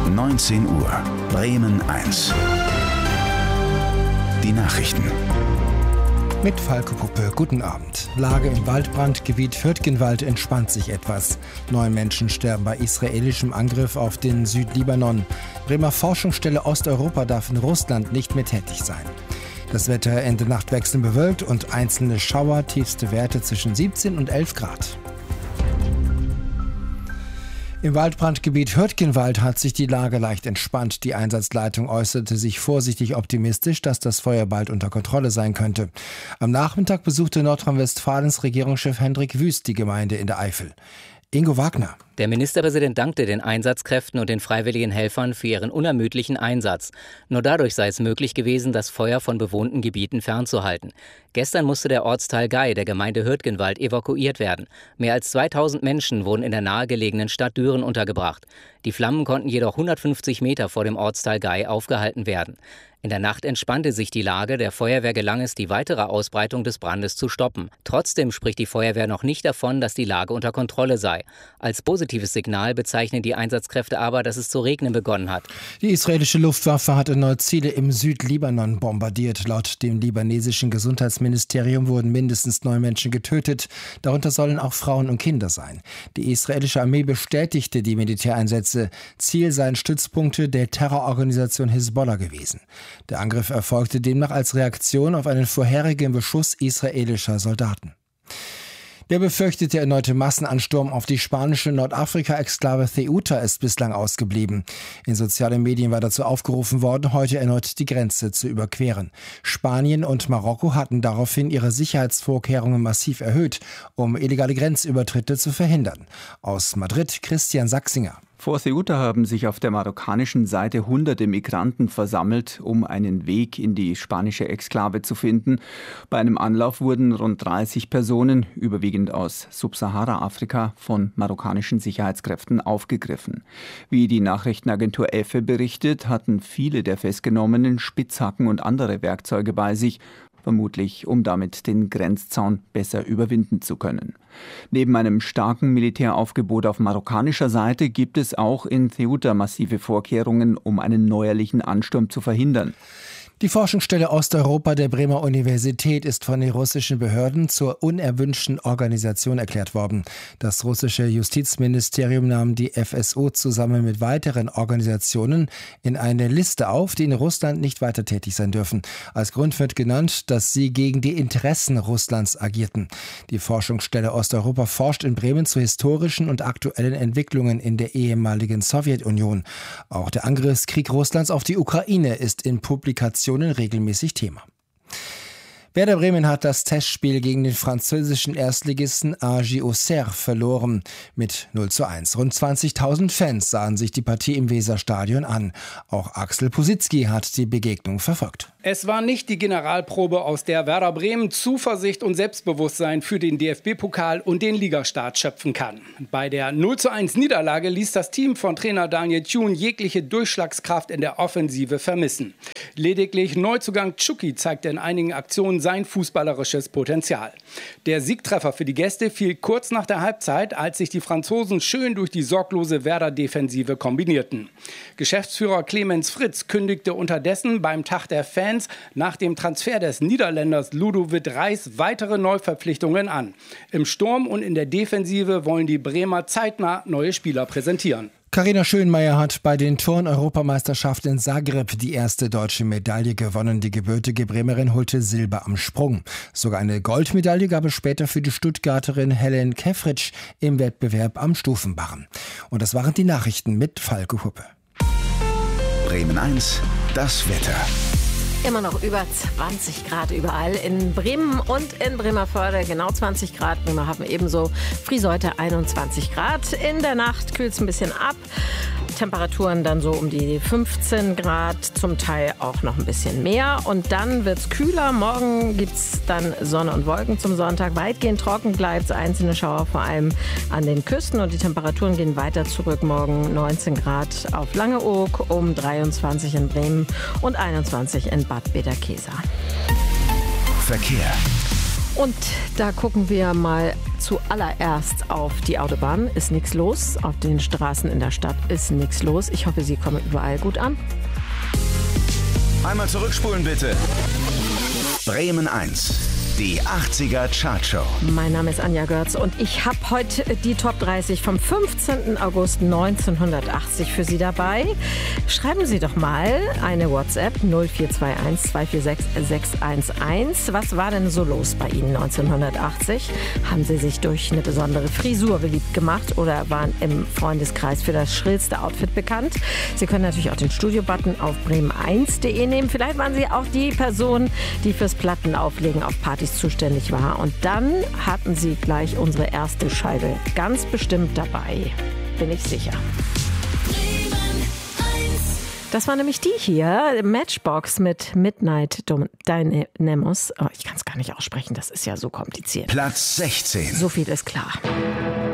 19 Uhr. Bremen 1. Die Nachrichten. Mit Falco Puppe, guten Abend. Lage im Waldbrandgebiet Fürtgenwald entspannt sich etwas. 9 Menschen sterben bei israelischem Angriff auf den Südlibanon. Bremer Forschungsstelle Osteuropa darf in Russland nicht mehr tätig sein. Das Wetter Ende Nacht wechselnd bewölkt und einzelne Schauer, tiefste Werte zwischen 17 und 11 Grad. Im Waldbrandgebiet Hürtgenwald hat sich die Lage leicht entspannt. Die Einsatzleitung äußerte sich vorsichtig optimistisch, dass das Feuer bald unter Kontrolle sein könnte. Am Nachmittag besuchte Nordrhein-Westfalens Regierungschef Hendrik Wüst die Gemeinde in der Eifel. Ingo Wagner. Der Ministerpräsident dankte den Einsatzkräften und den freiwilligen Helfern für ihren unermüdlichen Einsatz. Nur dadurch sei es möglich gewesen, das Feuer von bewohnten Gebieten fernzuhalten. Gestern musste der Ortsteil Gei der Gemeinde Hürtgenwald evakuiert werden. Mehr als 2000 Menschen wurden in der nahegelegenen Stadt Düren untergebracht. Die Flammen konnten jedoch 150 Meter vor dem Ortsteil Gei aufgehalten werden. In der Nacht entspannte sich die Lage. Der Feuerwehr gelang es, die weitere Ausbreitung des Brandes zu stoppen. Trotzdem spricht die Feuerwehr noch nicht davon, dass die Lage unter Kontrolle sei. Als positives Signal bezeichnen die Einsatzkräfte aber, dass es zu regnen begonnen hat. Die israelische Luftwaffe hat erneut Ziele im Südlibanon bombardiert. Laut dem libanesischen Gesundheitsministerium wurden mindestens 9 Menschen getötet. Darunter sollen auch Frauen und Kinder sein. Die israelische Armee bestätigte die Militäreinsätze. Ziel seien Stützpunkte der Terrororganisation Hisbollah gewesen. Der Angriff erfolgte demnach als Reaktion auf einen vorherigen Beschuss israelischer Soldaten. Der befürchtete erneute Massenansturm auf die spanische Nordafrika-Exklave Ceuta ist bislang ausgeblieben. In sozialen Medien war dazu aufgerufen worden, heute erneut die Grenze zu überqueren. Spanien und Marokko hatten daraufhin ihre Sicherheitsvorkehrungen massiv erhöht, um illegale Grenzübertritte zu verhindern. Aus Madrid Christian Sachsinger. Vor Ceuta haben sich auf der marokkanischen Seite Hunderte Migranten versammelt, um einen Weg in die spanische Exklave zu finden. Bei einem Anlauf wurden rund 30 Personen, überwiegend aus Subsahara-Afrika, von marokkanischen Sicherheitskräften aufgegriffen. Wie die Nachrichtenagentur EFE berichtet, hatten viele der Festgenommenen Spitzhacken und andere Werkzeuge bei sich, vermutlich um damit den Grenzzaun besser überwinden zu können. Neben einem starken Militäraufgebot auf marokkanischer Seite gibt es auch in Ceuta massive Vorkehrungen, um einen neuerlichen Ansturm zu verhindern. Die Forschungsstelle Osteuropa der Bremer Universität ist von den russischen Behörden zur unerwünschten Organisation erklärt worden. Das russische Justizministerium nahm die FSO zusammen mit weiteren Organisationen in eine Liste auf, die in Russland nicht weiter tätig sein dürfen. Als Grund wird genannt, dass sie gegen die Interessen Russlands agierten. Die Forschungsstelle Osteuropa forscht in Bremen zu historischen und aktuellen Entwicklungen in der ehemaligen Sowjetunion. Auch der Angriffskrieg Russlands auf die Ukraine ist in Publikationen regelmäßig Thema. Werder Bremen hat das Testspiel gegen den französischen Erstligisten AG Auxerre verloren mit 0:1. Rund 20.000 Fans sahen sich die Partie im Weserstadion an. Auch Axel Pusitzky hat die Begegnung verfolgt. Es war nicht die Generalprobe, aus der Werder Bremen Zuversicht und Selbstbewusstsein für den DFB-Pokal und den Ligastart schöpfen kann. Bei der 0:1 Niederlage ließ das Team von Trainer Daniel Thun jegliche Durchschlagskraft in der Offensive vermissen. Lediglich Neuzugang Tschuki zeigte in einigen Aktionen sein fußballerisches Potenzial. Der Siegtreffer für die Gäste fiel kurz nach der Halbzeit, als sich die Franzosen schön durch die sorglose Werder-Defensive kombinierten. Geschäftsführer Clemens Fritz kündigte unterdessen beim Tag der Fans nach dem Transfer des Niederländers Ludovic Reis weitere Neuverpflichtungen an. Im Sturm und in der Defensive wollen die Bremer zeitnah neue Spieler präsentieren. Carina Schönmeier hat bei den Turn-Europameisterschaften in Zagreb die erste deutsche Medaille gewonnen. Die gebürtige Bremerin holte Silber am Sprung. Sogar eine Goldmedaille gab es später für die Stuttgarterin Helen Kefritsch im Wettbewerb am Stufenbarren. Und das waren die Nachrichten mit Falco Puppe. Bremen 1, das Wetter. Immer noch über 20 Grad überall. In Bremen und in Bremervörde genau 20 Grad. Bremerhaven ebenso. Frieseute 21 Grad. In der Nacht kühlt es ein bisschen ab. Temperaturen dann so um die 15 Grad, zum Teil auch noch ein bisschen mehr. Und dann wird es kühler. Morgen gibt es dann Sonne und Wolken zum Sonntag. Weitgehend trocken bleibt es. Einzelne Schauer vor allem an den Küsten. Und die Temperaturen gehen weiter zurück. Morgen 19 Grad auf Langeoog, um 23 in Bremen und 21 in Bad Bederkesa. Verkehr. Und da gucken wir mal zuallererst auf die Autobahn. Ist nichts los. Auf den Straßen in der Stadt ist nichts los. Ich hoffe, Sie kommen überall gut an. Einmal zurückspulen bitte. Bremen 1. Die 80er Chartshow. Mein Name ist Anja Görz und ich habe heute die Top 30 vom 15. August 1980 für Sie dabei. Schreiben Sie doch mal eine WhatsApp 0421 246 611. Was war denn so los bei Ihnen 1980? Haben Sie sich durch eine besondere Frisur beliebt gemacht oder waren im Freundeskreis für das schrillste Outfit bekannt? Sie können natürlich auch den Studio-Button auf bremen1.de nehmen. Vielleicht waren Sie auch die Person, die fürs Plattenauflegen auf Partys zuständig war. Und dann hatten Sie gleich unsere erste Scheibe ganz bestimmt dabei. Bin ich sicher. Das war nämlich die hier, Matchbox mit Midnight Dynamus. Oh, ich kann es gar nicht aussprechen, das ist ja so kompliziert. Platz 16. So viel ist klar.